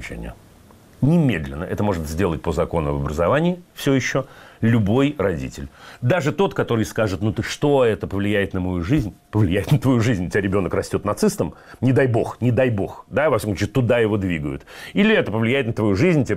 обучения. Немедленно. Это может сделать по закону об образовании все еще любой родитель. Даже тот, который скажет, ну ты что, это повлияет на мою жизнь. Повлияет на твою жизнь. У тебя ребенок растет нацистом. Не дай бог. Да, во всяком случае, туда его двигают. Или это повлияет на твою жизнь.